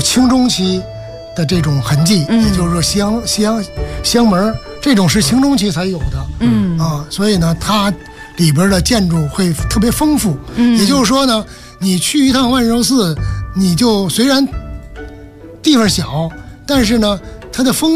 清中期的这种痕迹，也就是说香门这种是清中期才有的，所以呢，它里边的建筑会特别丰富。也就是说呢，你去一趟万寿寺，你就虽然地方小，但是呢，它的风